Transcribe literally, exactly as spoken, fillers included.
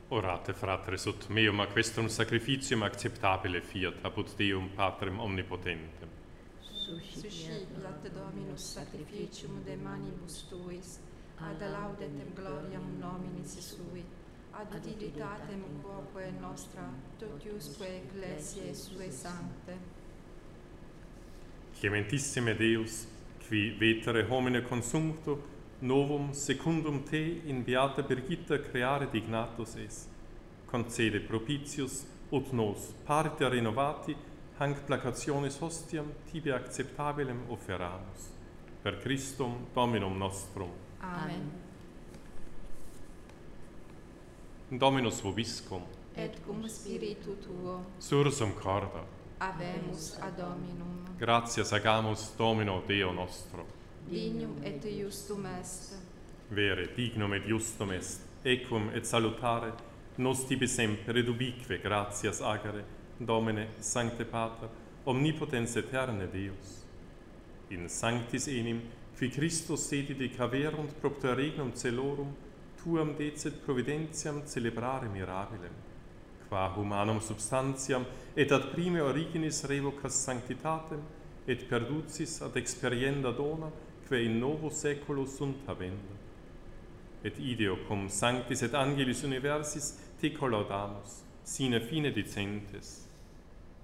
Orate, fratres, ut meum a questum sacrificium acceptabile fiat apud Deum Patrem omnipotentem. Suscipiat Dominus sacrificium de manibus tuis, ad laudetem gloriam nominis sui, ad utilitatem quoque nostra, totiusque ecclesiae sue sancte. Clementissime Deus, qui vetere homine consumpto, novum secundum te in beata Birgitta creare dignatus es. Concede propitius, ut nos, parte renovati, hanc placationis hostiam tibi acceptabilem offeramus. Per Christum Dominum nostrum. Amen. Dominus vobiscum. Et cum spiritu tuo, Sursum corda. habemus ad Dominum. Gratias agamus Domino Deo nostro. Dignum et justum est. Vere, dignum et justum est, equum et salutare, nos tibi semper ubique gratias agere, Domine, Sancte Pater, omnipotens aeterne Deus. In sanctis enim, qui Christus sedit caverunt propter regnum celorum, tuam decet providentiam celebrare mirabilem, qua humanum substantiam et ad prime originis revocas sanctitatem, et perducis ad experienda dona, quae in novo saeculo sunt habenda. Et ideo cum sanctis et angelis universis te collaudamus, sine fine dicentes.